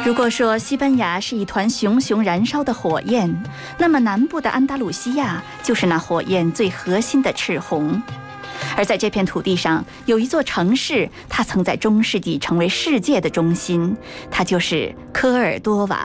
如果说西班牙是一团熊熊燃烧的火焰，那么南部的安达鲁西亚就是那火焰最核心的赤红。而在这片土地上，有一座城市，它曾在中世纪成为世界的中心，它就是科尔多瓦。